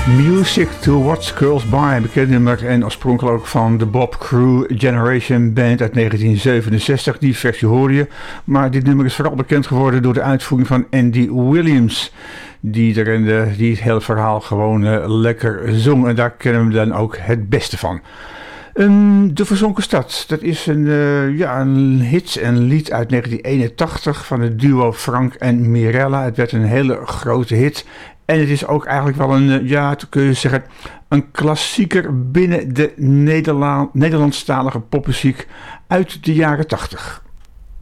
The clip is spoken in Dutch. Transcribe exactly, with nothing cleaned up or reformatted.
Music to Watch Girls By, een bekend nummer en oorspronkelijk ook van de Bob Crew Generation Band uit negentien zevenenzestig. Die versie hoor je, maar dit nummer is vooral bekend geworden door de uitvoering van Andy Williams, die, er in de, die het hele verhaal gewoon uh, lekker zong en daar kennen we dan ook het beste van. Um, de Verzonken Stad, dat is een, uh, ja, een hit en lied uit negentien eenentachtig van het duo Frank en Mirella. Het werd een hele grote hit. En het is ook eigenlijk wel een, ja, kun je zeggen, een klassieker binnen de Nederla- Nederlandstalige popmuziek uit de jaren tachtig.